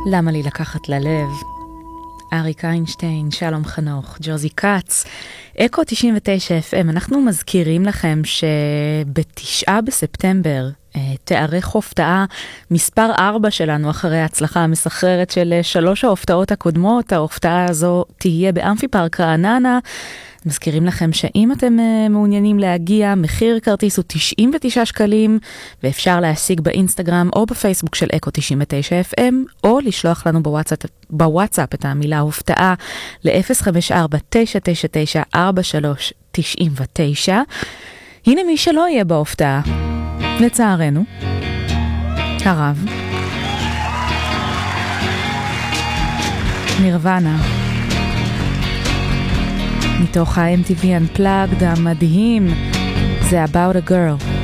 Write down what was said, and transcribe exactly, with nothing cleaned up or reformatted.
למה לי לקחת ללב? אריק איינשטיין, שלום חנוך, ג'וזי קאץ, אקו תשעים ותשע אף אם. אנחנו מזכירים לכם שבתשעה בספטמבר תארך הופתעה מספר ארבע שלנו אחרי ההצלחה המסחררת של שלוש ההופתעות הקודמות. ההופתעה הזו תהיה באמפי פארק רעננה. מזכירים לכם שאם אתם מעוניינים להגיע, מחיר כרטיס הוא תשעים ותשעה שקלים, ואפשר להשיג באינסטגרם או בפייסבוק של אקו תשעים ותשע אף אם, או לשלוח לנו בוואטסאפ, בוואטסאפ את המילה הופתעה ל-אפס חמש ארבע תשע תשע תשע ארבע שלוש תשע תשע. הנה מי שלא יהיה בהופתעה, לצערנו, הרב נירוונה, מתוך ה-אם טי וי Unplugged המדהים, זה About a Girl.